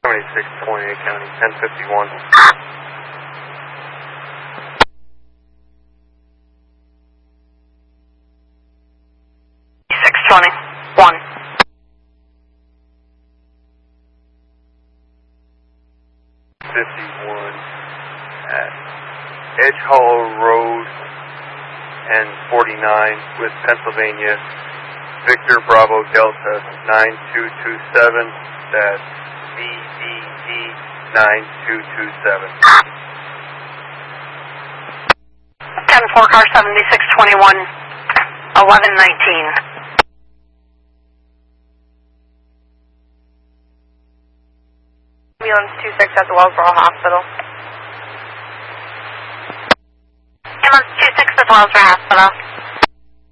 2628 County, 1051. 621. 51 at Edge Hollow Road and 49 with Pennsylvania. Victor Bravo Delta 9227. That's VDD 9227. 10-4 car 7621, 1119. Ambulance 26 at the Wellsboro Hospital. Ambulance 26 at the Wellsboro Hospital.